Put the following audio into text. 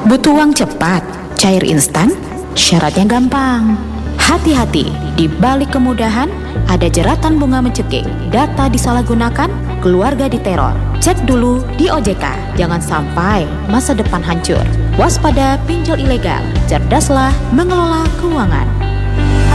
Butuh uang cepat, cair instan, syaratnya gampang. Hati-hati, di balik kemudahan ada jeratan bunga mencekik, data disalahgunakan, keluarga diteror. Cek dulu di OJK, jangan sampai masa depan hancur. Waspada pinjol ilegal, cerdaslah mengelola keuangan.